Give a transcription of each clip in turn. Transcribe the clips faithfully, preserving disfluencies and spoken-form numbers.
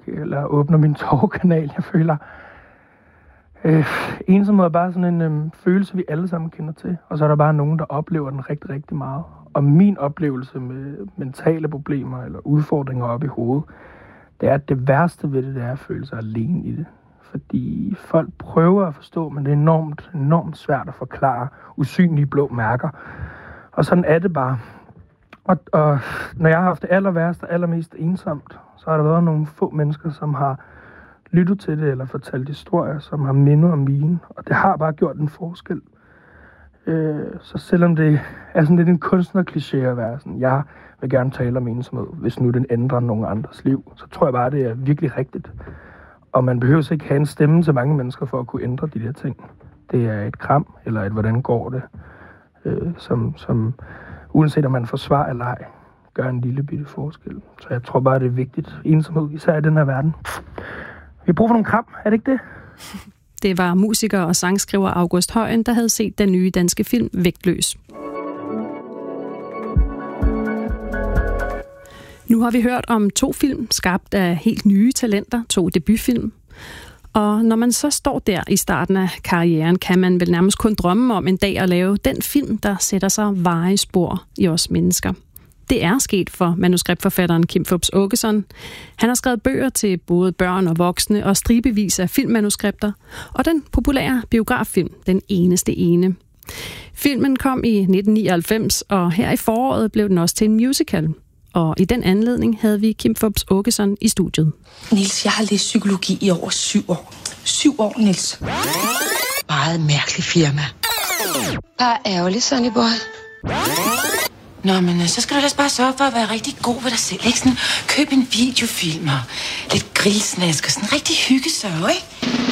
eller åbner min tårerkanal. Jeg føler, øh, ensomhed er bare sådan en øh, følelse, vi alle sammen kender til. Og så er der bare nogen, der oplever den rigtig, rigtig meget. Og min oplevelse med mentale problemer eller udfordringer op i hovedet, det er, at det værste ved det, det er at føle sig alene i det. Fordi folk prøver at forstå, men det er enormt, enormt svært at forklare usynlige blå mærker. Og sådan er det bare. Og, og når jeg har haft det aller værste og allermest ensomt, så har der været nogle få mennesker, som har lyttet til det eller fortalt historier, som har mindet om mine. Og det har bare gjort en forskel. Øh, så selvom det er sådan lidt en kunstnerkliché at være sådan, jeg vil gerne tale om ensomhed, hvis nu den ændrer nogen andres liv, så tror jeg bare, det er virkelig rigtigt. Og man behøver ikke have en stemme til mange mennesker for at kunne ændre de der ting. Det er et kram, eller et hvordan går det, øh, som, som uanset om man får svar eller ej, gør en lille bitte forskel. Så jeg tror bare, det er vigtigt. Ensomhed, især i den her verden. Vi har brug for nogle kram, er det ikke det? Det var musiker og sangskriver August Højen, der havde set den nye danske film Vægtløs. Nu har vi hørt om to film, skabt af helt nye talenter, to debutfilm. Og når man så står der i starten af karrieren, kan man vel nærmest kun drømme om en dag at lave den film, der sætter sig varige spor i os mennesker. Det er sket for manuskriptforfatteren Kim Fupz Aakeson. Han har skrevet bøger til både børn og voksne og stribevis af filmmanuskripter, og den populære biograffilm Den eneste ene. Filmen kom i nitten nioghalvfems, og her i foråret blev den også til en musical. Og i den anledning havde vi Kim Fupz Aakeson i studiet. Niels, jeg har læst psykologi i over syv år. Syv år, Niels. Meget mærkelig firma. Bare ærgerligt, Sonny Boy. Nå, men så skal du ellers bare sørge for at være rigtig god ved dig selv, ikke? Sådan, køb en videofilm og lidt grillsnask og sådan rigtig hyggesørge, ikke?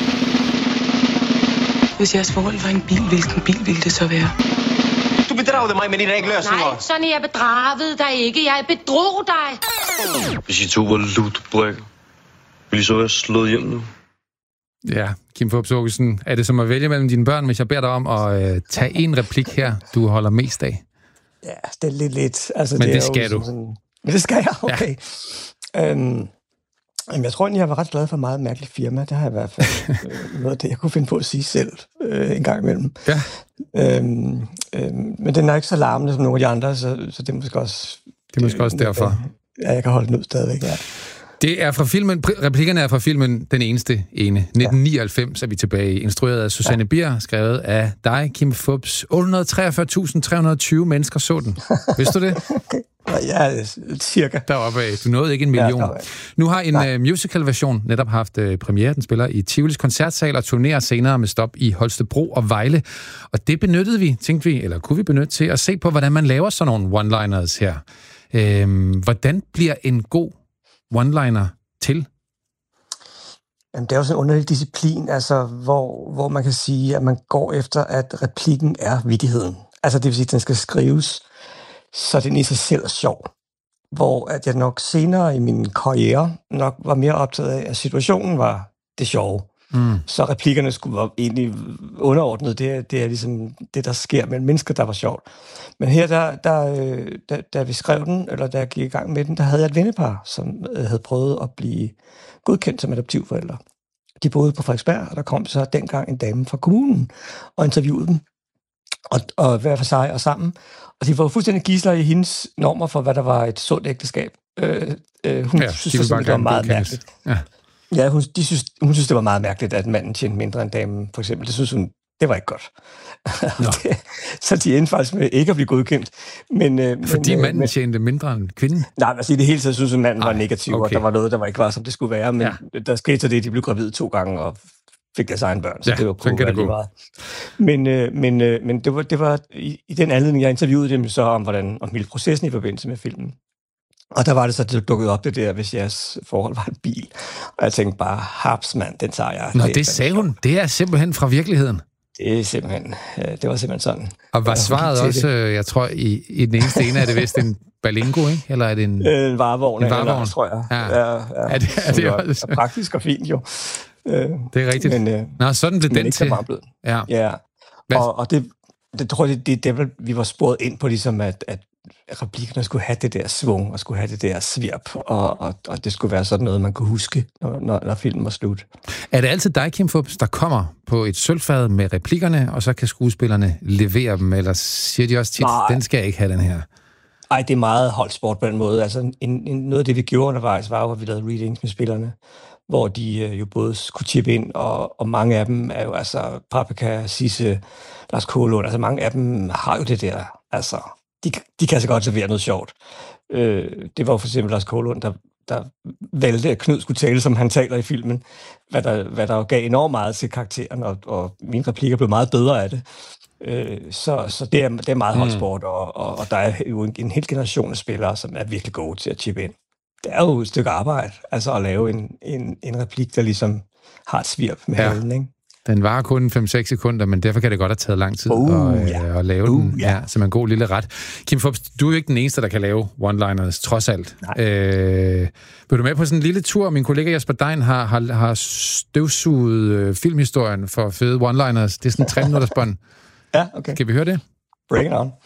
Hvis jeres forhold var en bil, hvilken bil ville det så være? Du bedragede mig med dine enkle løsninger. Nej, Sonny, jeg bedragede dig ikke. Jeg bedrog dig. Hvis I to var lutebrækker, ville I så være slået hjem nu? Ja, Kim Fupz Aakeson, er det som at vælge mellem dine børn, hvis jeg beder dig om at øh, tage en replik her, du holder mest af? Ja, det er lidt lidt. Altså, men det, det skal du. Sådan, men det skal jeg, okay. Ja. Øhm, jeg tror, at jeg var ret glad for meget mærkeligt firma. Det har jeg i hvert fald øh, noget af det, jeg kunne finde på at sige selv øh, en gang imellem. Ja. Øhm, øhm, men den er ikke så larmende som nogle af de andre, så, så det er måske også... Det er måske øh, også derfor. Ja, jeg kan holde den ud stadigvæk, ja. Det er fra filmen, replikkerne er fra filmen Den eneste ene. nitten nioghalvfems er vi tilbage, instrueret af Susanne ja. Bier, skrevet af dig, Kim Fupz. otte hundrede og treogfyrre tusind tre hundrede og tyve mennesker så den. Vidste du det? Ja, cirka. Deroppe af. Du nåede ikke en million. Ja, nu har en uh, musical-version netop haft uh, premiere. Den spiller i Tivolis koncertsal og turnerer senere med stop i Holstebro og Vejle. Og det benyttede vi, tænkte vi, eller kunne vi benytte til at se på, hvordan man laver sådan nogle one-liners her. Øhm, hvordan bliver en god one-liner til? Jamen, det er jo sådan en underlig disciplin, altså, hvor, hvor man kan sige, at man går efter, at replikken er vittigheden. Altså, det vil sige, at den skal skrives, så den i sig selv er sjov. Hvor at jeg nok senere i min karriere nok var mere optaget af, at situationen var det sjove. Mm. Så replikkerne skulle være egentlig underordnet. Det, det er ligesom det, der sker mellem mennesker, der var sjovt. Men her, der, der, der, da vi skrev den, eller da jeg gik i gang med den, der havde jeg et vennepar, som havde prøvet at blive godkendt som adoptivforældre. De boede på Frederiksberg, og der kom så dengang en dame fra kommunen og interviewede dem, og, og hver for sig og sammen. Og de var fuldstændig gidsler i hendes normer for, hvad der var et sundt ægteskab. Øh, øh, hun ja, synes, de det var meget mærkeligt. Ja. Ja, hun, de synes, hun synes, det var meget mærkeligt, at manden tjente mindre end damen, for eksempel. Det synes hun, det var ikke godt. det, så de endte faktisk med ikke at blive godkendt. Men, Fordi men, manden men, tjente mindre end kvinden? Nej, altså i det hele taget synes hun, at manden Ej, var negativ, okay. Og der var noget, der var ikke var, som det skulle være. Men ja. Der skete så det, at de blev gravide to gange og fik deres egen børn. Så ja, det var sådan kan det gå. Meget. Men, men, men det var, det var i, i den anledning, jeg interviewede dem så om, hvordan, om hele processen i forbindelse med filmen. Og der var det så, det dukkede op det der, hvis jeres forhold var en bil. Og jeg tænkte bare, haps mand, den tager jeg. Nå, det, det sagde hun. Det er simpelthen fra virkeligheden. Det er simpelthen, det var simpelthen sådan. Og var svaret også, det. jeg tror, i, i den eneste ene er det vist en Berlingo, ikke? Eller er det en... En varevogn. En varevogn, eller, tror jeg. Ja. Ja, ja. Er det, er det også? Er praktisk og fint, jo. Det er rigtigt. Men, Nå, sådan blev den til. Ja. Ja. Og, og det, det tror jeg, det, det, det, vi var sporet ind på, ligesom at, at replikkerne skulle have det der svung, og skulle have det der svirp, og, og, og det skulle være sådan noget, man kunne huske, når, når, når filmen var slut. Er det altid dig, Kim Fupz, der kommer på et sølvfad med replikkerne, og så kan skuespillerne levere dem, eller siger de også tit, Nej. den skal jeg ikke have, den her? Ej, det er meget holdsport på den måde. Altså, en, en, noget af det, vi gjorde undervejs, var jo, at vi lavede readings med spillerne, hvor de øh, jo både kunne chippe ind, og, og mange af dem er jo altså Paprika, Sisse, Lars Kålund, altså mange af dem har jo det der, altså, de, de kan så godt servere noget sjovt. Øh, det var jo for eksempel Lars Kålund, der, der valgte, at Knud skulle tale, som han taler i filmen, hvad der, hvad der gav enormt meget til karakteren, og, og mine replikker blev meget bedre af det. Øh, så så det, er, det er meget holdsport, og, og, og der er jo en, en hel generation af spillere, som er virkelig gode til at chippe ind. Det er jo et stykke arbejde, altså at lave en, en, en replik, der ligesom har et svirp med ja. halen, ikke? Den varer kun fem til seks sekunder, men derfor kan det godt have taget lang tid uh, at, ja. at lave uh, den, ja. Ja, som en god lille ret. Kim Fupz, du er jo ikke den eneste, der kan lave one-liners, trods alt. Øh, vil du med på sådan en lille tur? Min kollega Jesper Dein har, har, har støvsuget øh, filmhistorien for fede one-liners. Det er sådan en tre minutters bånd. Ja, okay. Skal vi høre det? Bring it on.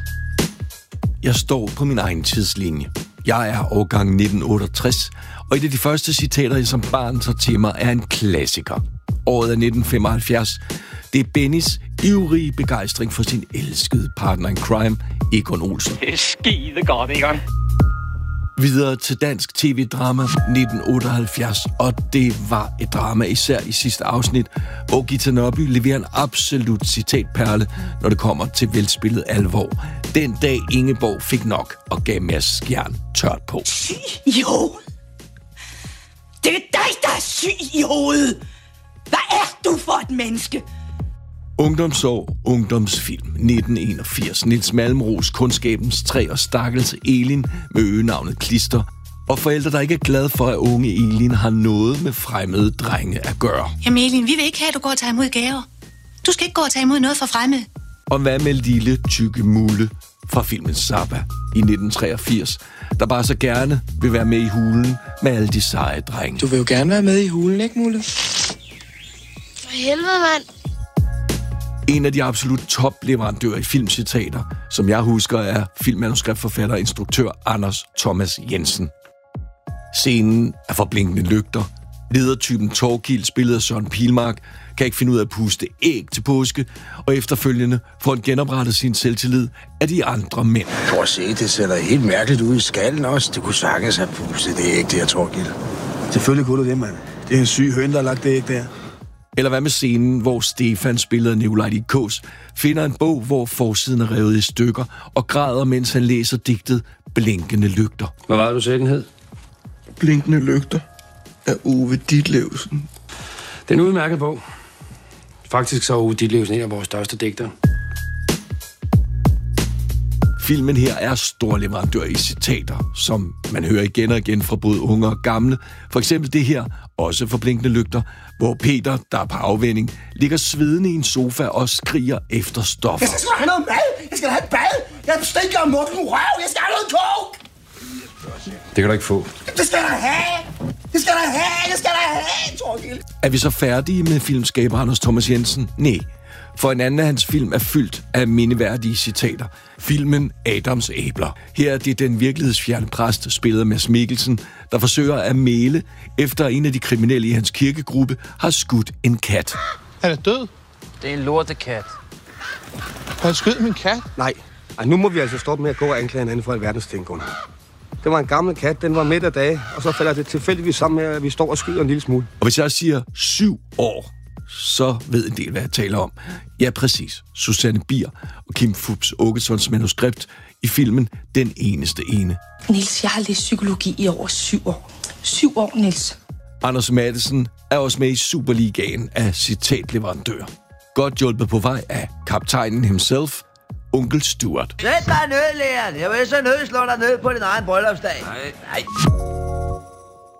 Jeg står på min egen tidslinje. Jeg er årgang nitten otteogtres, og et af de første citater, jeg som barn tager til mig, er en klassiker. Året er nitten femoghalvfjerds. Det er Bennys ivrige begejstring for sin elskede partner in crime, Egon Olsen. Det er skide godt, Egon. Videre til dansk tv-drama nitten otteoghalvfjerds, og det var et drama især i sidste afsnit, hvor Gita Nørby leverer en absolut citatperle, når det kommer til velspillet alvor. Den dag Ingeborg fik nok og gav Mads Skjern tørt på. Syg i hovedet. Det er dig, der er syg i hovedet. Hvad er du for et menneske? Ungdomsår, ungdomsfilm, nitten enogfirs. Niels Malmros, Kundskabens træ og stakkels Elin med øgenavnet Klister. Og forældre, der ikke er glade for, at unge Elin har noget med fremmede drenge at gøre. Jamen Elin, vi vil ikke have, at du går og tager imod gaver. Du skal ikke gå og tage imod noget fra fremmede. Og hvad med lille tykke Mulle fra filmen Zappa i nitten treogfirs, der bare så gerne vil være med i hulen med alle de seje drenge. Du vil jo gerne være med i hulen, ikke Mulle? For helvede, mand. En af de absolut topleverandører i filmcitater, som jeg husker, er filmmanuskriptforfatter og instruktør Anders Thomas Jensen. Scenen er for blinkende lygter. Ledertypen Torkild, spillet af Søren Pilmark, kan ikke finde ud af at puste æg til påske, og efterfølgende får han genoprettet sin selvtillid af de andre mænd. Prøv at se, det ser da helt mærkeligt ud i skallen også. Det kunne sagtens have pustet det æg der, Torkild. Selvfølgelig kunne du det, mand. Det er en syg høn, der har lagt det æg der. Eller hvad med scenen, hvor Stefan, spillet af Nikolaj Kås, finder en bog, hvor forsiden er revet i stykker, og græder, mens han læser digtet Blinkende Lygter. Hvad var det, du sagde, den hed? Blinkende Lygter af Ove Ditlevsen. Det er en udmærket bog. Faktisk så er Ove Ditlevsen en af vores største digtere. Filmen her er stor leverandør i citater, som man hører igen og igen fra både unge og gamle. For eksempel det her, også for Blinkende Lygter, hvor Peter, der er på afvænning, ligger svedende i en sofa og skriger efter stoffer. Jeg skal have noget mad! Jeg skal have et bad! Jeg stinker om mukken røv! Jeg skal have noget coke! Det kan du ikke få. Det skal der have! Det skal der have! Det skal der have, Torgild! Er vi så færdige med filmskaber Anders Thomas Jensen? Nej. For en anden af hans film er fyldt af mindeværdige citater. Filmen Adams æbler. Her er det den virkelighedsfjerne præst, spillet af Mads Mikkelsen, der forsøger at mæle, efter en af de kriminelle i hans kirkegruppe har skudt en kat. Han er død. Det er en lortekat. Han skød min kat? Nej. Ej, nu må vi altså stoppe med at gå og anklage hinanden for alverdens ting, Gunnar. Det var en gammel kat, den var midt af dage, og så falder det tilfældigvis sammen med, at vi står og skyder en lille smule. Og hvis jeg siger syv år, så ved en del, hvad jeg taler om. Ja, præcis. Susanne Bier og Kim Fupz Åkessons manuskript i filmen Den eneste ene. Niels, jeg har læst psykologi i over syv år. Syv år, Niels. Anders Matthesen er også med i Superligaen af citatleverandører. Godt hjulpet på vej af kaptajnen himself, Onkel Stuart. Sæt dig ned, Leon. Jeg vil så nødt slå dig ned på din egen bryllupsdag. Nej, nej.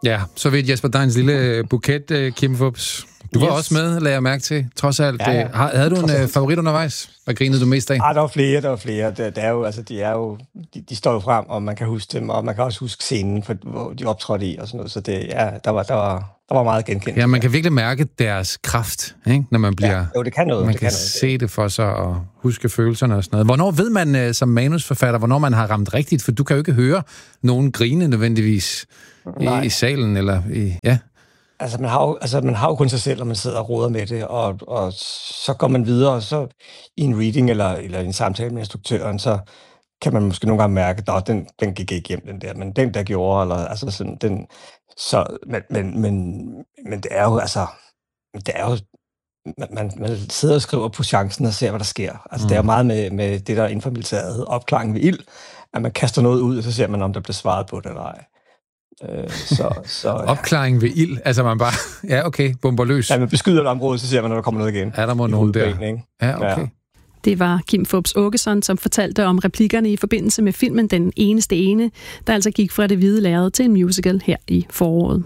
Ja, så ved Jesper Deins lille buket, Kim Fupz. Du var yes. også med, lader jeg mærke til, trods alt. Ja, ja. Havde du en uh, favorit undervejs? Hvad grinede du mest af? Ah, der var flere, der var flere. Det, det er jo, altså, de, er jo, de, de står jo frem, og man kan huske dem, og man kan også huske scenen, for, hvor de optrådte i og sådan noget. Så det, ja, der var, der var, der var meget genkendt. Ja, man kan virkelig mærke deres kraft, ikke? Når man bliver... Ja, jo, det kan noget. Man det kan, kan se det for sig og huske følelserne og sådan noget. Hvornår ved man uh, som manusforfatter, hvornår man har ramt rigtigt? For du kan jo ikke høre nogen grine nødvendigvis i, i salen, eller i... Ja. Altså man, har jo, altså, man har jo kun sig selv, når man sidder og roder med det, og, og så går man videre, og så i en reading eller, eller en samtale med instruktøren, så kan man måske nogle gange mærke, at den, den gik ikke hjem, den der, men den der gjorde, eller altså sådan, den, så, men, men, men, men det er jo, altså, det er jo, man, man sidder og skriver på chancen og ser, hvad der sker. Altså mm. det er jo meget med, med det, der inden for militæret opklaring ved ild, at man kaster noget ud, og så ser man, om der bliver svaret på det eller ej. Øh, så, så, ja. Opklaring ved ild, altså man bare, ja okay, bomber løs. Ja, man beskyder et område, så ser man, når der kommer noget igen. Er der må nogen der? Ikke? Ja, okay. Ja. Det var Kim Fupz Aakeson, som fortalte om replikkerne i forbindelse med filmen Den Eneste Ene, der altså gik fra det hvide lærred til en musical her i foråret.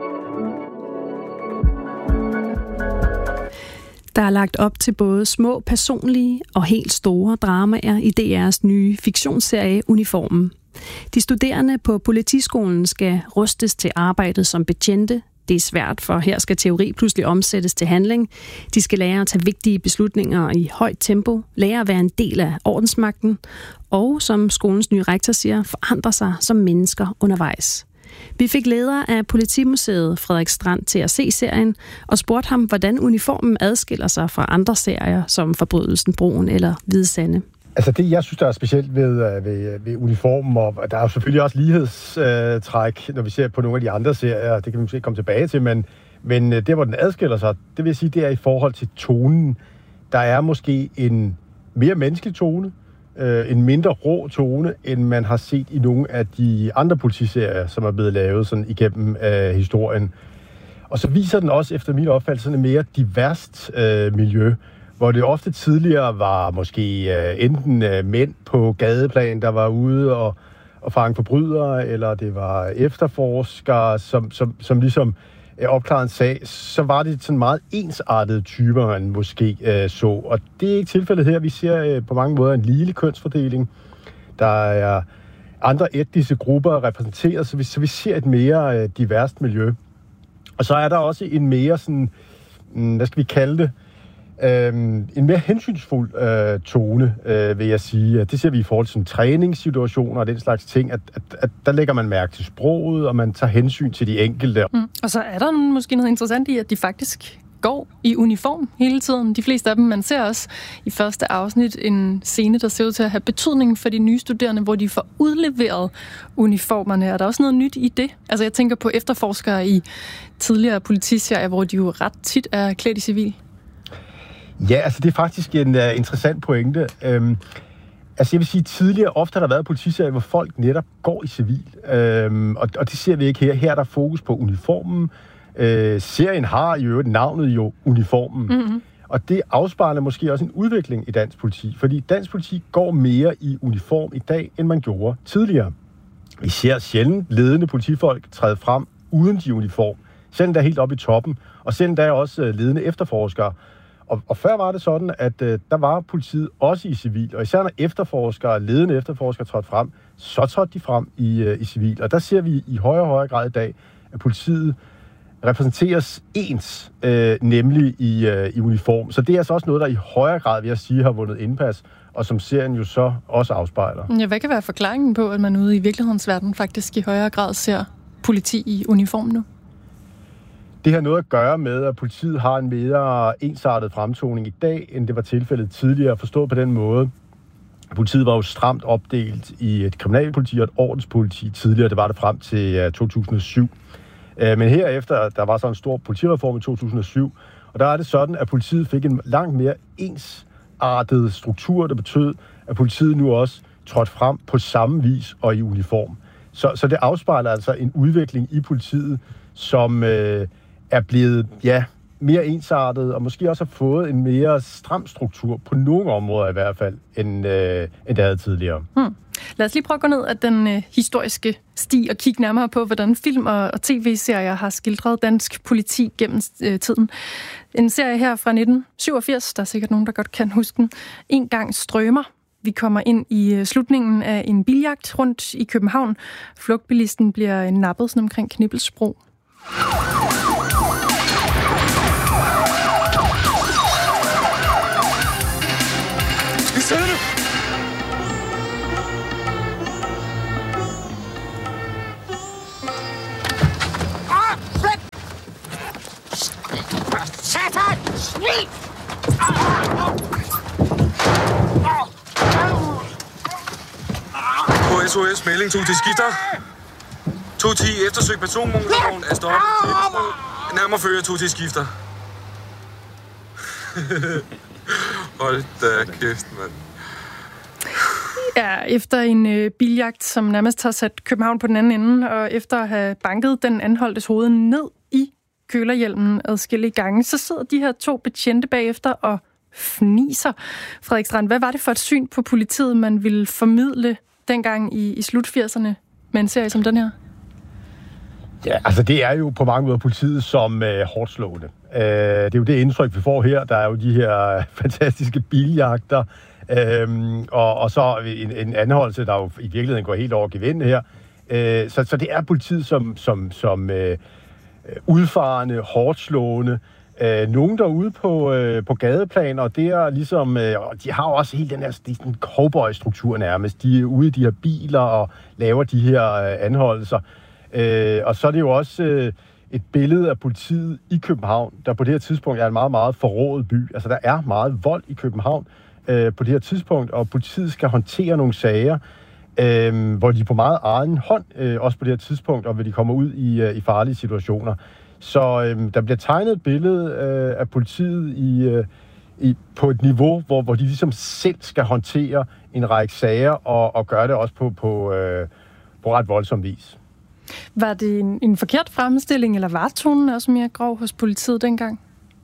Der er lagt op til både små, personlige og helt store dramaer i D R's nye fiktionsserie Uniformen. De studerende på politiskolen skal rustes til arbejdet som betjente. Det er svært, for her skal teori pludselig omsættes til handling. De skal lære at tage vigtige beslutninger i højt tempo, lære at være en del af ordensmagten, og som skolens nye rektor siger, forandre sig som mennesker undervejs. Vi fik leder af Politimuseet, Frederik Strand, til at se serien, og spurgte ham, hvordan uniformen adskiller sig fra andre serier, som Forbrydelsen Broen eller Hvide Sande. Altså det, jeg synes, der er specielt ved, ved, ved uniformen, og der er jo selvfølgelig også lighedstræk, når vi ser på nogle af de andre serier, det kan vi måske komme tilbage til, men, men der, hvor den adskiller sig, det vil jeg sige, det er i forhold til tonen. Der er måske en mere menneskelig tone, øh, en mindre rå tone, end man har set i nogle af de andre politiserier, som er blevet lavet sådan igennem øh, historien. Og så viser den også, efter min opfattelse, sådan et mere diverst øh, miljø, hvor det ofte tidligere var måske øh, enten øh, mænd på gadeplan, der var ude og, og fange forbrydere, eller det var efterforskere, som, som, som ligesom øh, opklarede en sag, så var det sådan meget ensartede typer, man måske øh, så. Og det er ikke tilfældet her. Vi ser øh, på mange måder en ligelig kønsfordeling. Der er andre etniske grupper repræsenteret, så vi, så vi ser et mere øh, diverst miljø. Og så er der også en mere sådan, mm, hvad skal vi kalde det, Øhm, en mere hensynsfuld øh, tone, øh, vil jeg sige. Det ser vi i forhold til sådan, træningssituationer og den slags ting, at, at, at der lægger man mærke til sproget, og man tager hensyn til de enkelte. Mm. Og så er der måske noget interessant i, at de faktisk går i uniform hele tiden. De fleste af dem, man ser også i første afsnit en scene, der ser ud til at have betydning for de nye studerende, hvor de får udleveret uniformerne. Er der også noget nyt i det? Altså jeg tænker på efterforskere i tidligere politiserier, hvor de jo ret tit er klædt i civil. Ja, altså det er faktisk en uh, interessant pointe. Um, altså jeg vil sige, tidligere ofte har der været politiserier, hvor folk netop går i civil. Um, og, og det ser vi ikke her. Her er der fokus på uniformen. Uh, serien har i øvrigt navnet jo Uniformen. Mm-hmm. Og det afspejler måske også en udvikling i dansk politi. Fordi dansk politi går mere i uniform i dag, end man gjorde tidligere. Vi ser sjældent ledende politifolk træde frem uden de uniform. Selv der helt oppe i toppen. Og selv der er også uh, ledende efterforskere. Og, og før var det sådan, at øh, der var politiet også i civil, og især når efterforskere, ledende efterforskere trådte frem, så trådte de frem i, øh, i civil. Og der ser vi i højere og højere grad i dag, at politiet repræsenteres ens, øh, nemlig i, øh, i uniform. Så det er altså også noget, der i højere grad, vil jeg sige, har vundet indpas, og som serien jo så også afspejler. Ja, hvad kan være forklaringen på, at man ude i virkelighedens verden faktisk i højere grad ser politi i uniform nu? Det har noget at gøre med, at politiet har en mere ensartet fremtoning i dag, end det var tilfældet tidligere. Forstået på den måde. Politiet var jo stramt opdelt i et kriminalpoliti og et ordenspoliti tidligere. Det var det frem til to tusind og syv. Men herefter, der var så en stor politireform i to tusind og syv, og der er det sådan, at politiet fik en langt mere ensartet struktur, der betød, at politiet nu også trådte frem på samme vis og i uniform. Så, så det afspejler altså en udvikling i politiet, som øh, er blevet ja, mere ensartet, og måske også har fået en mere stram struktur, på nogle områder i hvert fald, end, øh, end det havde tidligere. Hmm. Lad os lige prøve at gå ned ad den øh, historiske sti og kigge nærmere på, hvordan film og, og tv-serier har skildret dansk politi gennem øh, tiden. En serie her fra nitten syvogfirs, der er sikkert nogen, der godt kan huske den. En gang strømer. Vi kommer ind i øh, slutningen af en biljagt rundt i København. Flugtbilisten bliver nappet sådan omkring Knibbelsbro. Skal vi sætte det? Satan! Svin! På S O S melding to ti skifter. to ti eftersøgt personvogn er stoppet. Nærmere følger to ti skifter. Hold da kæft, mand. Ja, efter en øh, biljagt, som nærmest har sat København på den anden ende, og efter at have banket den anholdtes hoved ned i kølerhjelmen adskillige gange, så sidder de her to betjente bagefter og fniser. Frederik Strand, hvad var det for et syn på politiet, man ville formidle dengang i, i slut firserne med en serie som den her? Ja, altså det er jo på mange måder politiet som øh, hårdt slående. Øh, det er jo det indtryk, vi får her. Der er jo de her fantastiske biljagter, øh, og, og så en, en anholdelse, der jo i virkeligheden går helt over gevind her. Øh, så, så det er politiet som, som, som øh, udfarende, hårdt slående. Øh, nogen der er ude på, øh, på gadeplan, og det er ligesom, øh, de har jo også hele den her sådan cowboy-struktur nærmest. De er ude i de her biler og laver de her øh, anholdelser. Øh, og så er det jo også øh, et billede af politiet i København, der på det her tidspunkt er en meget, meget forrådet by. Altså der er meget vold i København øh, på det her tidspunkt, og politiet skal håndtere nogle sager, øh, hvor de på meget egen hånd, øh, også på det her tidspunkt, og hvor de kommer ud i, øh, i farlige situationer. Så øh, der bliver tegnet et billede øh, af politiet i, øh, i, på et niveau, hvor, hvor de ligesom selv skal håndtere en række sager, og, og gøre det også på, på, øh, på ret voldsom vis. Var det en, en forkert fremstilling, eller var tonen også mere grov hos politiet dengang?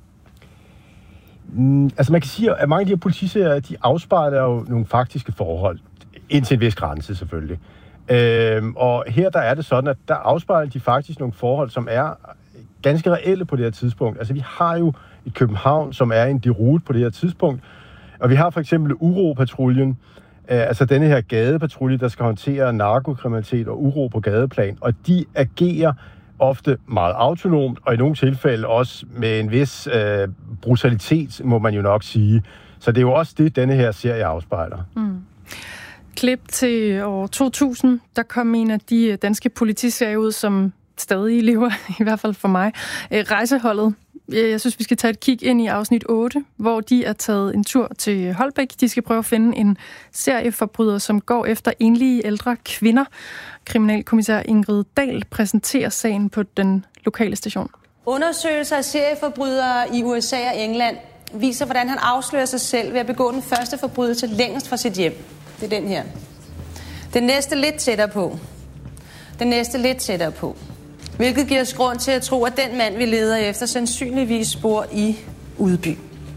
Mm, altså man kan sige, at mange af de her politiserier, de afspejler jo nogle faktiske forhold, indtil en vis grænse selvfølgelig. Øhm, og her der er det sådan, at der afspejler de faktisk nogle forhold, som er ganske reelle på det her tidspunkt. Altså vi har jo et København, som er en deroute på det her tidspunkt, og vi har for eksempel Uro-patruljen, altså denne her gadepatrulje, der skal håndtere narkokriminalitet og uro på gadeplan, og de agerer ofte meget autonomt, og i nogle tilfælde også med en vis øh, brutalitet, må man jo nok sige. Så det er jo også det, denne her serie afspejler. Mm. Klip til år to tusind, der kom en af de danske politiserier ud, som stadig lever, i hvert fald for mig. Rejseholdet. Jeg synes, vi skal tage et kig ind i afsnit otte, hvor de er taget en tur til Holbæk. De skal prøve at finde en serieforbryder, som går efter enlige ældre kvinder. Kriminalkommissær Ingrid Dahl præsenterer sagen på den lokale station. Undersøgelser af serieforbrydere i U S A og England viser, hvordan han afslører sig selv ved at begå den første forbrydelse længst fra sit hjem. Det er den her. Den næste lidt tættere på. Den næste lidt tættere på. Hvilket giver os grund til at tro, at den mand, vi leder efter, sandsynligvis spor i Udby.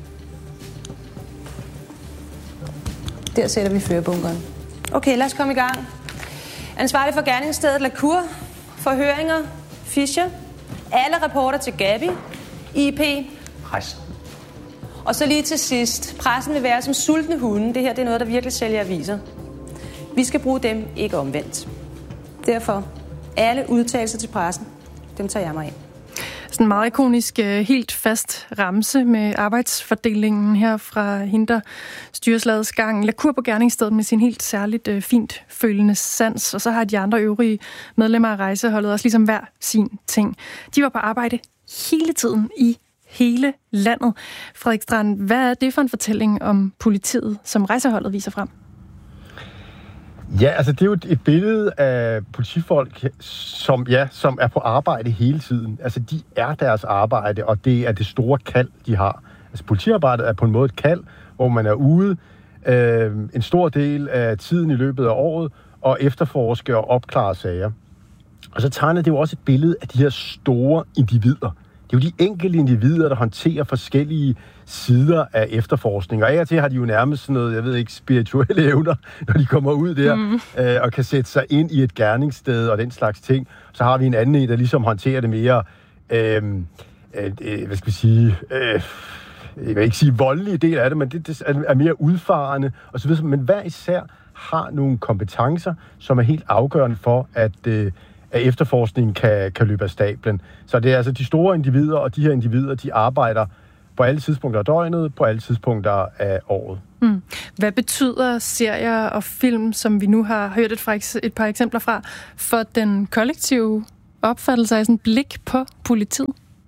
Der sætter vi førerbunkeren. Okay, lad os komme i gang. Ansvarlig for gerningsstedet Lacour. Forhøringer. Fischer. Alle rapporter til Gabi. I P. Pres. Og så lige til sidst. Pressen vil være som sultne hunde. Det her det er noget, der virkelig sælger aviser. Vi skal bruge dem, ikke omvendt. Derfor, alle udtalelser til pressen, dem tager jeg mig af. Sådan en meget ikonisk, helt fast ramse med arbejdsfordelingen her fra hende, der styrer slagets gang. Lacour på gerningsstedet med sin helt særligt øh, fint følende sans. Og så har de andre øvrige medlemmer af rejseholdet også ligesom hver sin ting. De var på arbejde hele tiden i hele landet. Frederik Strand, hvad er det for en fortælling om politiet, som rejseholdet viser frem? Ja, altså det er jo et billede af politifolk, som, ja, som er på arbejde hele tiden. Altså de er deres arbejde, og det er det store kald, de har. Altså politiarbejdet er på en måde et kald, hvor man er ude øh, en stor del af tiden i løbet af året, og efterforske og opklare sager. Og så tegner det jo også et billede af de her store individer. det er jo de enkelte individer, der håndterer forskellige sider af efterforskning. Og af og til har de jo nærmest sådan noget, jeg ved ikke, spirituelle evner, når de kommer ud der mm. øh, og kan sætte sig ind i et gerningssted og den slags ting. Så har vi en anden en, der ligesom håndterer det mere, øh, øh, hvad skal vi sige, øh, jeg vil ikke sige voldelige del af det, men det, det er mere udfarende og så videre. Men hver især har nogle kompetencer, som er helt afgørende for, at, øh, at efterforskningen kan, kan løbe af stablen. Så det er altså de store individer, og de her individer, de arbejder på alle tidspunkter af døgnet, på alle tidspunkter af året. Mm. Hvad betyder serier og film, som vi nu har hørt et, fra, et par eksempler fra, for den kollektive opfattelse af sådan et blik på politiet?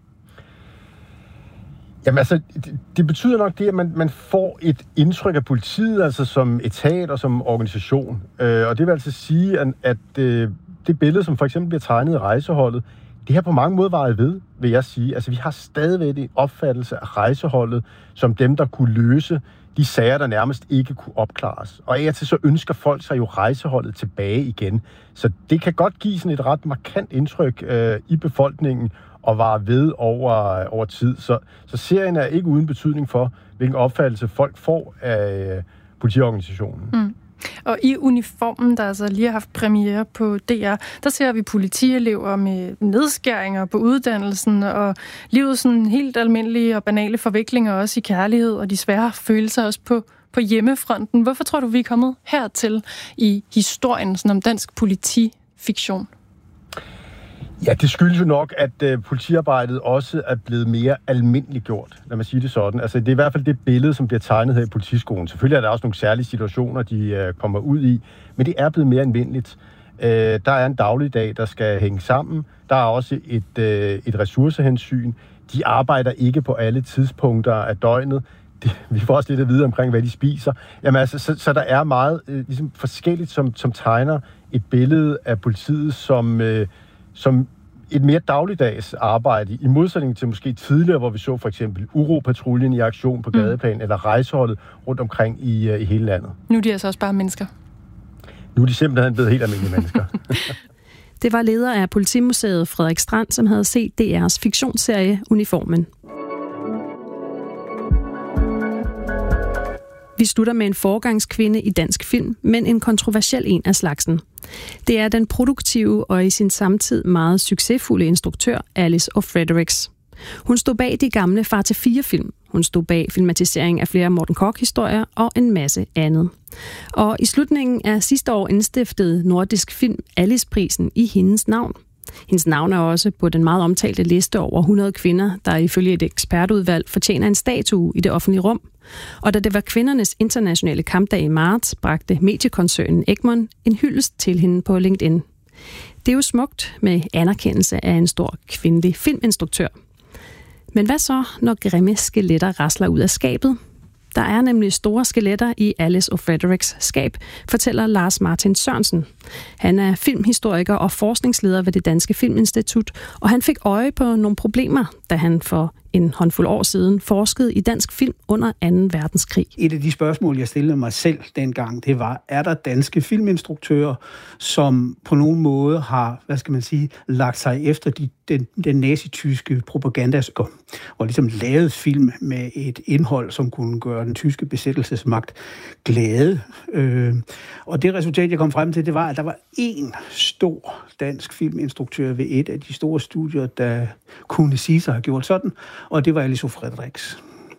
Jamen altså, det, det betyder nok det, at man, man får et indtryk af politiet, altså som etat og som organisation. Øh, og det vil altså sige, at, at øh, det billede, som for eksempel bliver tegnet i Rejseholdet, det har på mange måder varet ved, vil jeg sige. Altså, vi har stadigvæk en opfattelse af Rejseholdet som dem, der kunne løse de sager, der nærmest ikke kunne opklares. Og af og til så ønsker folk sig jo Rejseholdet tilbage igen. Så det kan godt give sådan et ret markant indtryk øh, i befolkningen, og var ved over, over tid. Så, så serien er ikke uden betydning for, hvilken opfattelse folk får af politiorganisationen. Mm. Og i Uniformen, der altså lige har haft premiere på D R, der ser vi politielever med nedskæringer på uddannelsen, og livet sådan helt almindelige og banale forviklinger også i kærlighed, og de svære følelser også på, på hjemmefronten. Hvorfor tror du, vi er kommet hertil i historien sådan om dansk politifiktion? Ja, det skyldes jo nok, at øh, politiarbejdet også er blevet mere almindeliggjort, lad mig sige det sådan. Altså, det er i hvert fald det billede, som bliver tegnet her i politiskolen. Selvfølgelig er der også nogle særlige situationer, de øh, kommer ud i, men det er blevet mere almindeligt. Øh, der er en dagligdag, der skal hænge sammen. Der er også et, øh, et ressourcehensyn. De arbejder ikke på alle tidspunkter af døgnet. Det, vi får også lidt at vide omkring, hvad de spiser. Jamen, altså, så, så der er meget øh, ligesom forskelligt, som, som tegner et billede af politiet, som... Øh, som et mere dagligdags arbejde, i modsætning til måske tidligere, hvor vi så for eksempel Uropatruljen i aktion på gadeplan, mm. eller Rejseholdet rundt omkring i, i hele landet. Nu er de altså også bare mennesker. Nu er de simpelthen blevet helt almindelige mennesker. Det var leder af Politimuseet Frederik Strand, som havde set D R's fiktionsserie Uniformen. Vi slutter med en foregangskvinde i dansk film, men en kontroversiel en af slagsen. Det er den produktive og i sin samtid meget succesfulde instruktør Alice O'Fredericks. Hun stod bag de gamle Far til fire film. Hun stod bag filmatisering af flere Morten Korch-historier og en masse andet. Og i slutningen af sidste år indstiftede Nordisk Film Alice-prisen i hendes navn. Hendes navn er også på den meget omtalte liste over hundrede kvinder, der ifølge et ekspertudvalg fortjener en statue i det offentlige rum. Og da det var kvindernes internationale kampdag i marts, bragte mediekoncernen Egmont en hyldest til hende på LinkedIn. Det er jo smukt med anerkendelse af en stor kvindelig filminstruktør. Men hvad så, når grimme skeletter rasler ud af skabet? Der er nemlig store skeletter i Alice O'Fredericks skab, fortæller Lars Martin Sørensen. Han er filmhistoriker og forskningsleder ved det Danske Filminstitut, og han fik øje på nogle problemer, da han for en håndfuld år siden forskede i dansk film under anden verdenskrig. Et af de spørgsmål, jeg stillede mig selv dengang, det var, er der danske filminstruktører, som på nogen måde har, hvad skal man sige, lagt sig efter de, den, den nazityske propaganda, og, og ligesom lavet film med et indhold, som kunne gøre den tyske besættelsesmagt glade. Øh, og det resultat, jeg kom frem til, det var, at der var én stor dansk filminstruktør ved et af de store studier, der kunne sige sig have gjort sådan, og det var Alice O'Fredericks.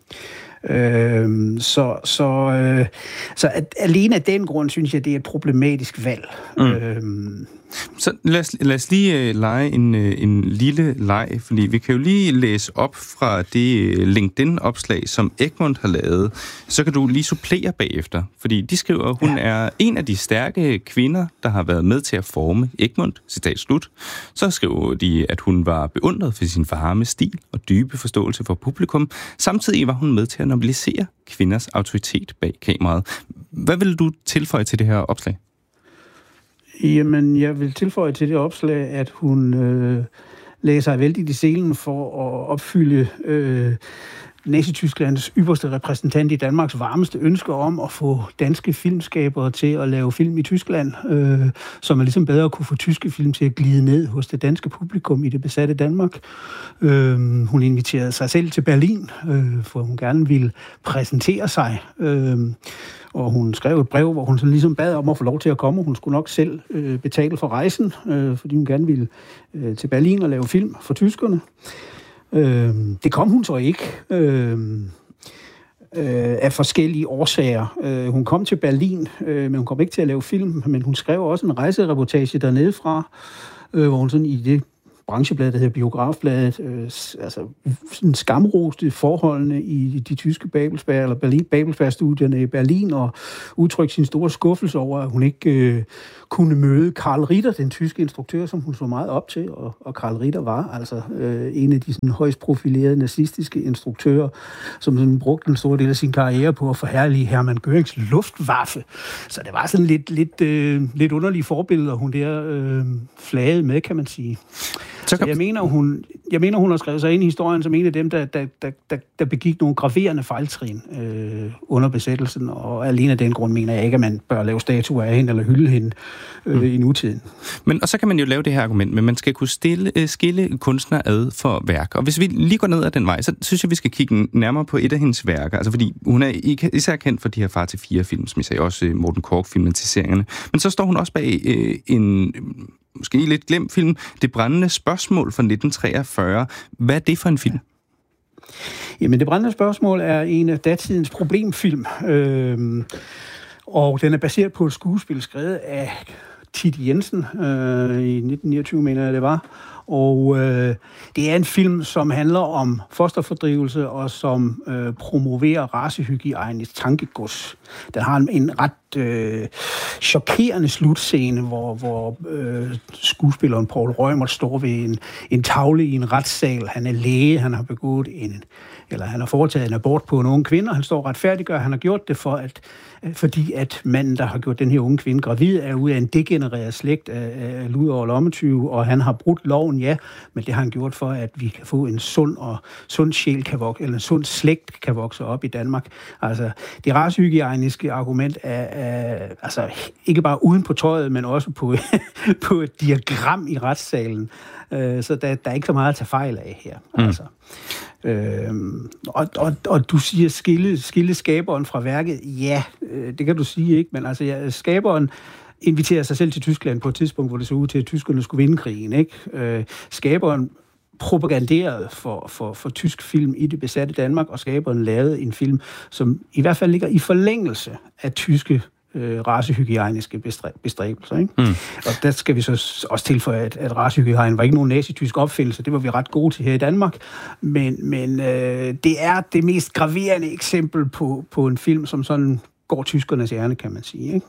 Øh, så så, øh, så at, alene af den grund, synes jeg, det er et problematisk valg. Mm. Øh, Så lad os, lad os lige uh, lege en, uh, en lille leg, fordi vi kan jo lige læse op fra det uh, LinkedIn-opslag, som Egmont har lavet. Så kan du lige supplere bagefter, fordi de skriver, at hun ja. er en af de stærke kvinder, der har været med til at forme Egmont, citat slut. Så skriver de, at hun var beundret for sin varme stil og dybe forståelse for publikum. Samtidig var hun med til at normalisere kvinders autoritet bag kameraet. Hvad vil du tilføje til det her opslag? Jamen, jeg vil tilføje til det opslag, at hun øh, lagde sig vældig i selen for at opfylde øh, Nazi-Tysklands ypperste repræsentant i Danmarks varmeste ønske om at få danske filmskabere til at lave film i Tyskland, øh, så man ligesom bedre kunne få tyske film til at glide ned hos det danske publikum i det besatte Danmark. Øh, hun inviterede sig selv til Berlin, øh, for hun gerne ville præsentere sig. Øh, og hun skrev et brev, hvor hun så ligesom bad om at få lov til at komme. Hun skulle nok selv øh, betale for rejsen, øh, fordi hun gerne ville øh, til Berlin og lave film for tyskerne. Øh, det kom hun så ikke øh, øh, af forskellige årsager. Øh, hun kom til Berlin, øh, men hun kom ikke til at lave film, men hun skrev også en rejsereportage dernede fra, øh, hvor hun sådan i det brancheblad, der hedder Biografbladet, øh, altså sådan skamroste forholdene i de tyske Babelsberg, eller Berlin, Babelsberg-studierne i Berlin, og udtrykte sin store skuffelse over, at hun ikke øh, kunne møde Karl Ritter, den tyske instruktør, som hun så meget op til, og, og Karl Ritter var altså øh, en af de sådan, højst profilerede nazistiske instruktører, som sådan, brugte en stor del af sin karriere på at forherlige Hermann Görings Luftwaffe. Så det var sådan lidt, lidt, øh, lidt underlige forbilleder, hun der øh, flagede med, kan man sige. Så jeg mener, hun, jeg mener, hun har skrevet sig ind i historien som en af dem, der, der, der, der, der begik nogle graverende fejltrin øh, under besættelsen, og alene af den grund mener jeg ikke, at man bør lave statuer af hende eller hylde hende øh, mm. i nutiden. Men, og så kan man jo lave det her argument, men man skal kunne stille, øh, skille kunstner ad for værk. Og hvis vi lige går ned ad den vej, så synes jeg, vi skal kigge nærmere på et af hendes værker. Altså fordi hun er især kendt for de her Far til fire film, som I sagde, også Morten Korch-filmatiseringerne. Men så står hun også bag øh, en måske lidt glemt film, Det brændende spørgsmål fra nitten treogfyrre. Hvad er det for en film? Jamen, Det brændende spørgsmål er en af datidens problemfilm. Øh, og den er baseret på et skuespil skrevet af Thit Jensen øh, i nitten niogtyve, mener jeg det var. Og øh, det er en film, som handler om fosterfordrivelse og som øh, promoverer racehygiejnisk tankegods. Den har en, en ret øh, chokerende slutscene, hvor, hvor øh, skuespilleren Paul Reumert står ved en, en tavle i en retssal. Han er læge, han har begået en, eller han har foretaget en abort på en ung kvinde, og han står retfærdiggør, han har gjort det for at fordi at manden, der har gjort den her unge kvinde gravid, er ude af en degenereret slægt af, af luder og lommetyve, og han har brudt loven, ja, men det har han gjort for, at vi kan få en sund og sund sjæl kan vokse, eller en sund slægt kan vokse op i Danmark. Altså, det racehygiejniske argument er, er altså ikke bare uden på tøjet, men også på, på et diagram i retssalen. Uh, så der, der er ikke så meget at tage fejl af her. Mm. Altså. Øhm, og, og, og du siger skille, skille skaberen fra værket. Ja, øh, det kan du sige, ikke? Men altså, ja, skaberen inviterer sig selv til Tyskland på et tidspunkt, hvor det så ud til, at tyskerne skulle vinde krigen, ikke? Øh, skaberen propaganderede for, for, for tysk film i det besatte Danmark, og skaberen lavede en film, som i hvert fald ligger i forlængelse af tyske øh, racehygiejniske bestræbelser. Ikke? Mm. Og der skal vi så også tilføje, at, at racehygiejne var ikke nogen nazitysk opfindelse. Det var vi ret gode til her i Danmark. Men, men øh, det er det mest graverende eksempel på, på en film, som sådan går tyskernes hjerne, kan man sige. Ikke?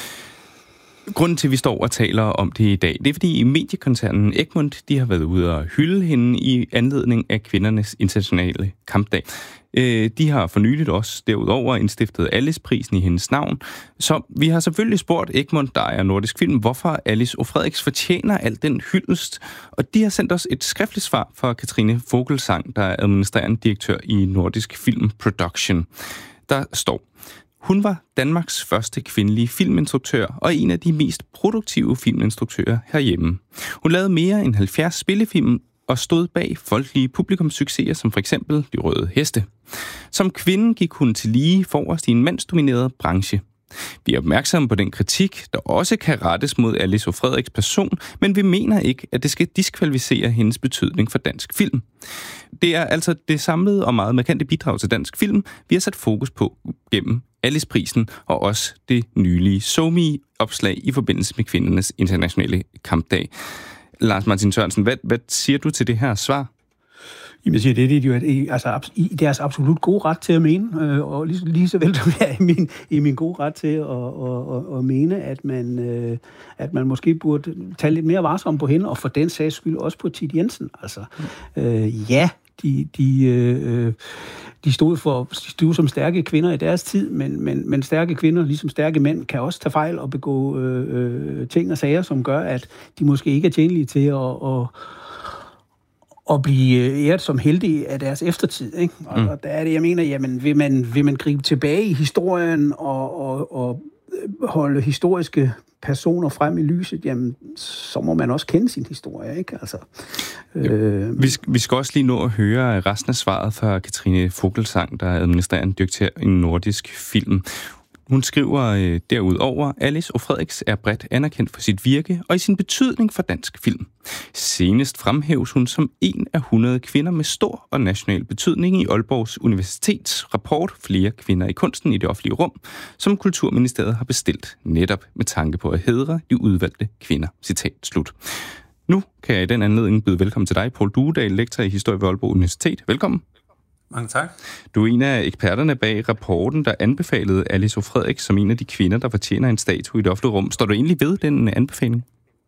Grunden til, at vi står og taler om det i dag, det er, fordi mediekoncernen Egmont, de har været ude og hylde hende i anledning af kvindernes internationale kampdag. De har for nyligt også derudover indstiftet Alice-prisen i hendes navn. Så vi har selvfølgelig spurgt Egmont, der er Nordisk Film, hvorfor Alice O. Fredericks fortjener al den hyldest. Og de har sendt os et skriftligt svar fra Katrine Vogelsang, der er administrerende direktør i Nordisk Film Production. Der står: Hun var Danmarks første kvindelige filminstruktør og en af de mest produktive filminstruktører herhjemme. Hun lavede mere end halvfjerds spillefilm og stod bag folkelige publikumssucceser som for eksempel De Røde Heste. Som kvinde gik hun til lige forrest i en mandsdomineret branche. Vi er opmærksomme på den kritik, der også kan rettes mod Alice O. Frederiks person, men vi mener ikke, at det skal diskvalificere hendes betydning for dansk film. Det er altså det samlede og meget markante bidrag til dansk film, vi har sat fokus på gennem Alice-prisen og også det nylige SoMe-opslag i forbindelse med kvindernes internationale kampdag. Lars Martin Sørensen, hvad, hvad siger du til det her svar? Jamen, jeg siger, det er det jo altså, i deres absolut gode ret til at mene, øh, og lige, lige så vel som jeg er i min, i min gode ret til at, at, at, at mene, at man, øh, at man måske burde tage lidt mere varsom på hende, og for den sags skyld også på Thit Jensen. Altså, øh, ja, de, de, øh, de stod for de stod som stærke kvinder i deres tid, men, men, men stærke kvinder, ligesom stærke mænd, kan også tage fejl og begå øh, ting og sager, som gør, at de måske ikke er tjenlige til at, at at blive æret som heldige af deres eftertid. Ikke? Og, mm. og der er det, jeg mener, jamen, vil man, vil man gribe tilbage i historien og, og, og holde historiske personer frem i lyset, jamen, så må man også kende sin historie, ikke? Altså, øh... vi, skal, vi skal også lige nå at høre resten af svaret fra Katrine Fogelsang, der er administrerende direktør i Nordisk Film. Hun skriver øh, derudover, Alice O'Fredriks er bredt anerkendt for sit virke og i sin betydning for dansk film. Senest fremhæves hun som en af hundrede kvinder med stor og national betydning i Aalborgs Universitets rapport Flere kvinder i kunsten i det offentlige rum, som Kulturministeriet har bestilt netop med tanke på at hædre de udvalgte kvinder. Citat slut. Nu kan jeg i den anledning byde velkommen til dig, Poul Duedal, lektor i historie ved Aalborg Universitet. Velkommen. Mange tak. Du er en af eksperterne bag rapporten, der anbefalede Alice O'Fredrik som en af de kvinder, der fortjener en statue i det offentlige rum. Står du egentlig ved den anbefaling?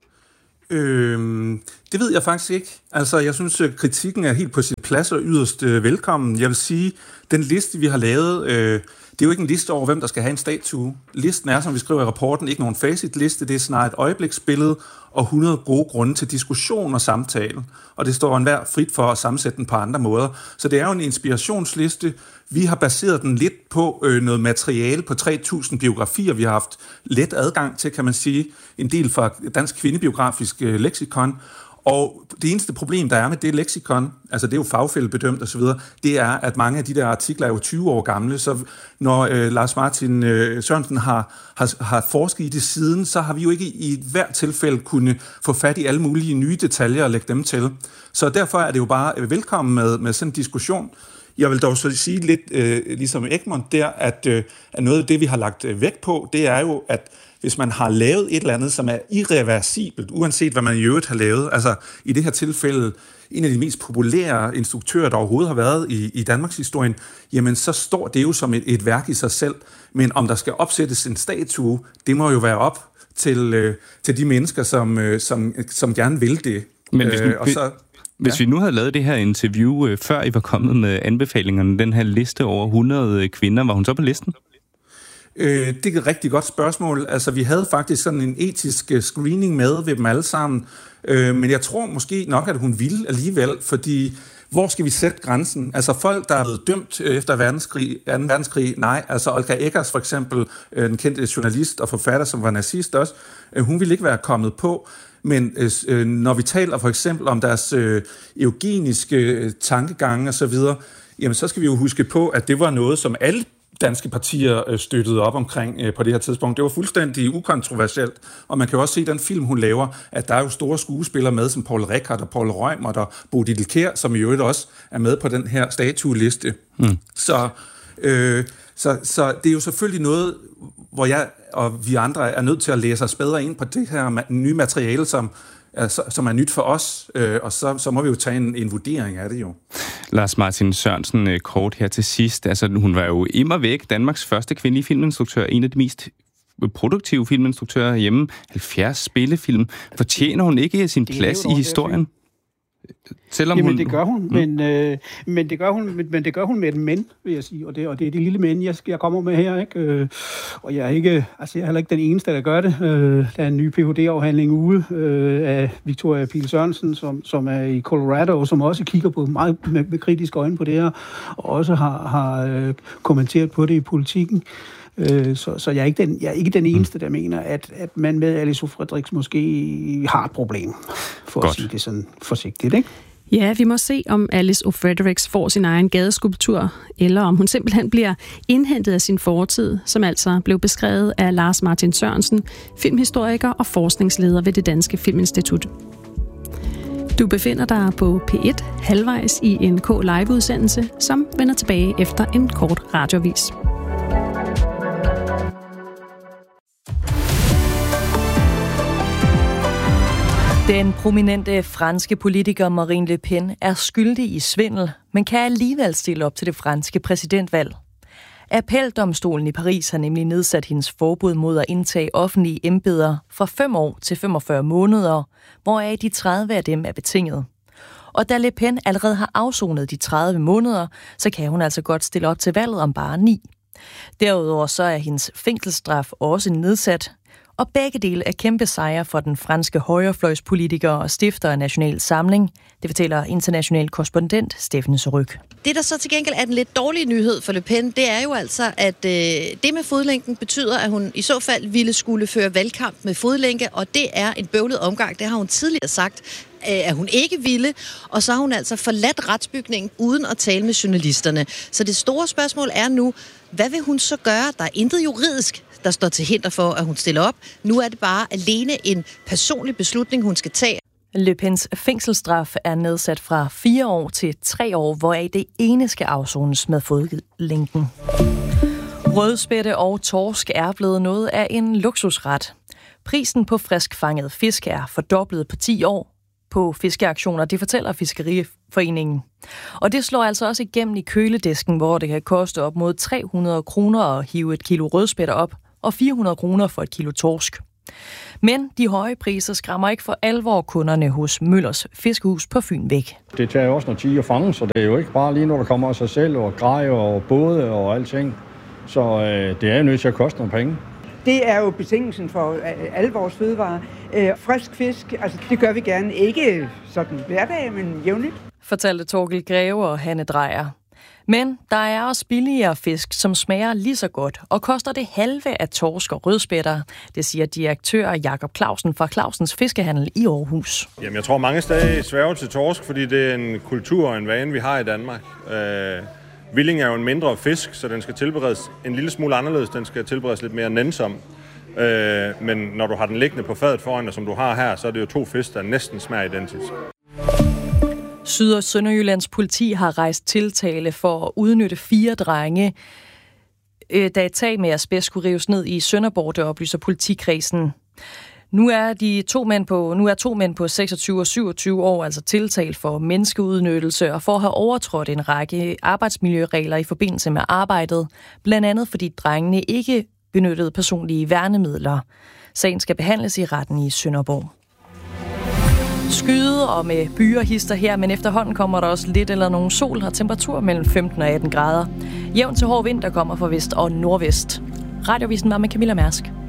Øhm, det ved jeg faktisk ikke. Altså, jeg synes, at kritikken er helt på sit plads og yderst øh, velkommen. Jeg vil sige, den liste, vi har lavet, øh, det er jo ikke en liste over, hvem der skal have en statue. Listen er, som vi skriver i rapporten, ikke nogen facitliste. Det er snarere et øjebliksbillede og hundrede gode grunde til diskussion og samtale. Og det står enhver frit for at sammensætte den på andre måder. Så det er jo en inspirationsliste. Vi har baseret den lidt på øh, noget materiale på tre tusind biografier. Vi har haft let adgang til, kan man sige, en del fra Dansk Kvindebiografisk øh, leksikon. Og det eneste problem, der er med det leksikon, altså det er jo fagfællebedømt osv., det er, at mange af de der artikler er jo tyve år gamle, så når øh, Lars Martin øh, Sørensen har, har, har forsket i det siden, så har vi jo ikke i, i hvert tilfælde kunne få fat i alle mulige nye detaljer og lægge dem til. Så derfor er det jo bare øh, velkommen med, med sådan en diskussion. Jeg vil dog så sige lidt, øh, ligesom Egmont der, at, øh, at noget af det, vi har lagt øh, vægt på, det er jo, at hvis man har lavet et eller andet, som er irreversibelt, uanset hvad man i øvrigt har lavet, altså i det her tilfælde en af de mest populære instruktører, der overhovedet har været i, i Danmarks historien, jamen så står det jo som et, et værk i sig selv. Men om der skal opsættes en statue, det må jo være op til, øh, til de mennesker, som, øh, som, som gerne vil det. Men hvis, øh, og så, hvis ja. vi nu havde lavet det her interview, øh, før I var kommet med anbefalingerne, den her liste over hundrede kvinder, var hun så på listen? Øh, det er et rigtig godt spørgsmål. Altså, vi havde faktisk sådan en etisk screening med ved dem alle sammen. Øh, men jeg tror måske nok, at hun ville alligevel, fordi hvor skal vi sætte grænsen? Altså, folk, der er blevet dømt efter verdenskrig, anden verdenskrig, nej. Altså, Olga Eggers for eksempel, den kendte journalist og forfatter, som var nazist også, øh, hun ville ikke være kommet på. Men øh, når vi taler for eksempel om deres øh, eugeniske tankegange og så videre, jamen så skal vi jo huske på, at det var noget, som alle danske partier støttede op omkring øh, på det her tidspunkt. Det var fuldstændig ukontroversielt, og man kan jo også se i den film, hun laver, at der er jo store skuespillere med, som Paul Rickard og Paul Reumert og Bodil Kjær, som i øvrigt også er med på den her statueliste. Mm. Så, øh, så, så det er jo selvfølgelig noget, hvor jeg og vi andre er nødt til at læse os bedre ind på det her nye materiale, som som er nyt for os, øh, og så, så må vi jo tage en, en vurdering af det jo. Lars Martin Sørensen, kort her til sidst. Altså, hun var jo immer væk Danmarks første kvindelige filminstruktør, en af de mest produktive filminstruktører hjemme. halvfjerds spillefilm. Fortjener hun ikke sin plads i historien? Selvom Jamen, hun... det gør hun, mm. men, øh, men, det gør hun men, men det gør hun med et men, vil jeg sige, og det, og det er det lille men, jeg, jeg kommer med her, ikke? Øh, og jeg er ikke, altså jeg er heller ikke den eneste, der gør det. Øh, der er en ny P H D-afhandling ude øh, af Victoria Pihl Sørensen, som, som er i Colorado, som også kigger på meget med, med kritiske øjne på det her, og også har, har øh, kommenteret på det i Politikken. Øh, så, så jeg er ikke den, jeg er ikke den eneste, der mener, at, at man med Alice O'Fredriks måske har et problem, for Godt. At sige det sådan forsigtigt, ikke? Ja, vi må se, om Alice O'Fredriks får sin egen gadeskulptur, eller om hun simpelthen bliver indhentet af sin fortid, som altså blev beskrevet af Lars Martin Sørensen, filmhistoriker og forskningsleder ved Det Danske Filminstitut. Du befinder dig på P et halvvejs i en K-live-udsendelse, som vender tilbage efter en kort radioavis. Den prominente franske politiker Marine Le Pen er skyldig i svindel, men kan alligevel stille op til det franske præsidentvalg. Appeldomstolen i Paris har nemlig nedsat hendes forbud mod at indtage offentlige embeder fra fem år til femogfyrre måneder, hvoraf de tredive af dem er betinget. Og da Le Pen allerede har afsonet de tredive måneder, så kan hun altså godt stille op til valget om bare ni. Derudover så er hendes fængselsstraf også nedsat, Og begge dele er kæmpe sejre for den franske højrefløjspolitiker og stifter af National Samling. Det fortæller international korrespondent Steffen Surrugue. Det, der så til gengæld er den lidt dårlige nyhed for Le Pen, det er jo altså, at øh, det med fodlænken betyder, at hun i så fald ville skulle føre valgkamp med fodlænke, og det er en bøvlet omgang. Det har hun tidligere sagt, øh, at hun ikke ville, og så har hun altså forladt retsbygningen uden at tale med journalisterne. Så det store spørgsmål er nu, hvad vil hun så gøre? Der er intet juridisk, der står til hinder for, at hun stiller op. Nu er det bare alene en personlig beslutning, hun skal tage. Le Pens fængselsstraf er nedsat fra fire år til tre år, hvoraf det ene skal afsones med fodlænken. Rødspætte og torsk er blevet noget af en luksusret. Prisen på friskfanget fisk er fordoblet på ti år på fiskeaktioner, det fortæller Fiskeriforeningen. Og det slår altså også igennem i køledisken, hvor det kan koste op mod tre hundrede kroner at hive et kilo rødspætter op, og fire hundrede kroner for et kilo torsk. Men de høje priser skræmmer ikke for alvor kunderne hos Møllers Fiskehus på Fyn væk. Det tager jo også noget tid at fange, så det er jo ikke bare lige, når der kommer af sig selv, og grejer og både og alting. Så øh, det er jo nødt til at koste nogle penge. Det er jo betingelsen for alle vores fødevarer. Øh, frisk fisk, altså det gør vi gerne. Ikke sådan hverdag, men jævnligt. Fortalte Torgild Greve og Hanne Drejer. Men der er også billigere fisk, som smager lige så godt, og koster det halve af torsk og rødspætter. Det siger direktør Jakob Clausen fra Clausens Fiskehandel i Aarhus. Jamen, jeg tror mange steder sværger til torsk, fordi det er en kultur og en vane, vi har i Danmark. Øh, Villing er jo en mindre fisk, så den skal tilberedes en lille smule anderledes. Den skal tilberedes lidt mere nænsom. Øh, men når du har den liggende på fadet foran dig, som du har her, så er det jo to fisk, der næsten smager identisk. Syd- og Sønderjyllands politi har rejst tiltale for at udnytte fire drenge, da et tag med asbest skulle rives ned i Sønderborg, det oplyser politikredsen. Nu er, de to mænd på, nu er to mænd på seksogtyve og syvogtyve år altså tiltalt for menneskeudnyttelse og for at have overtrådt en række arbejdsmiljøregler i forbindelse med arbejdet, blandt andet fordi drengene ikke benyttede personlige værnemidler. Sagen skal behandles i retten i Sønderborg. Skyde og med byer hister her, men efterhånden kommer der også lidt eller nogen sol og temperatur mellem femten og atten grader. Jævn til hård vind, der kommer fra vest og nordvest. Radiovisen var med Camilla Mærsk.